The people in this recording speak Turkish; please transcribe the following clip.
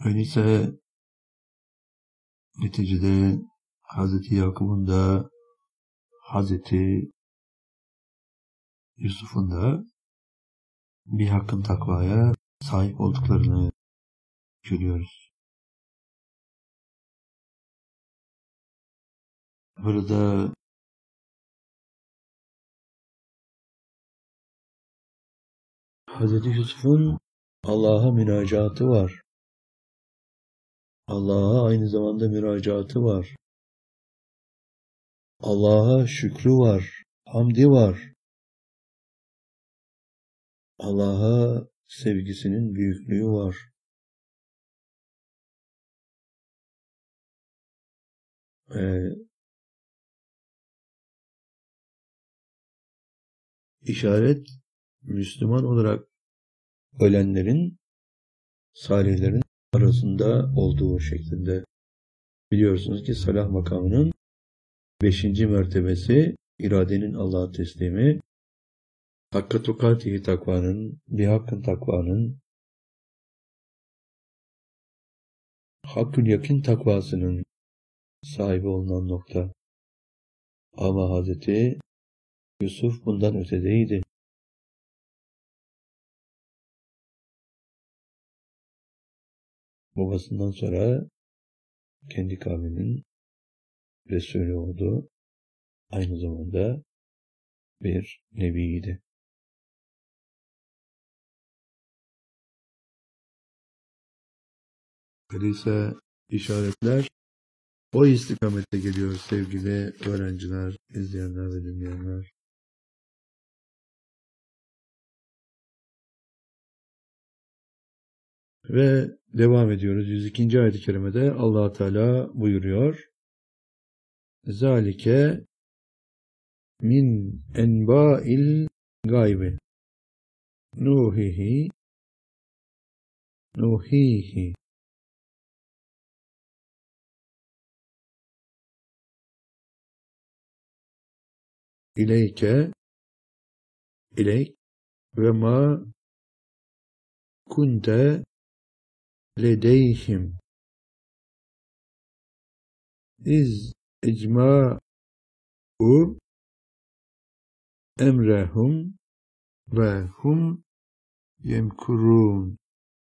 Öyleyse neticede Hazreti Yakup'un da Hazreti Yusuf'un da bir hakkın takvaya sahip olduklarını görüyoruz. Burada Hazreti Yusuf'un Allah'a münacatı var. Allah'a aynı zamanda müracaatı var. Allah'a şükrü var. Hamdi var. Allah'a sevgisinin büyüklüğü var. İşaret Müslüman olarak ölenlerin, salihlerin arasında olduğu şeklinde. Biliyorsunuz ki salah makamının 5. mertebesi iradenin Allah'a teslimi, hakka tukatihi takvanın, bir hakkın takvanın, hakkül yakin takvasının sahibi olunan nokta. Ama Hazreti Yusuf bundan ötedeydi. Babasından sonra kendi kavminin Resulü oldu. Aynı zamanda bir nebiydi. Öyleyse işaretler o istikamette geliyor sevgili öğrenciler, izleyenler ve dinleyenler. Ve devam ediyoruz. 102. ayet-i kerimede Allah Teala buyuruyor. Zalike min enba'il gaybi nuhihi ileyk ve ma kunte ledeyhim iz icma'u emrehum ve hum yemkurun.